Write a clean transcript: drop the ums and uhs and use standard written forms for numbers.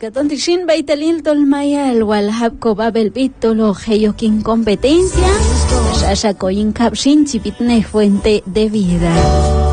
Catón Tishin Baitalil Tolmaya el Walhab Kobabel Pitolo Geyo King Competencia Shasha Koyin Kapshin Chipitne Fuente de Vida.